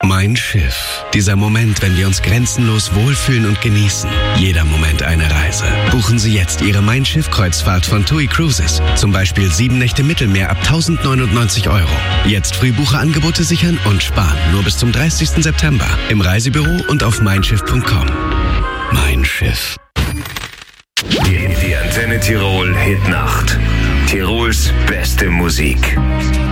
Mein Schiff. Dieser Moment, wenn wir uns grenzenlos wohlfühlen und genießen. Jeder Moment eine Reise. Buchen Sie jetzt Ihre Mein Schiff-Kreuzfahrt von TUI Cruises. Zum Beispiel 7 Nächte Mittelmeer ab 1.099 €. Jetzt Frühbucherangebote sichern und sparen. Nur bis zum 30. September. Im Reisebüro und auf meinschiff.com. Mein Schiff. Die Antenne Tirol Hitnacht. Tirols beste Musik.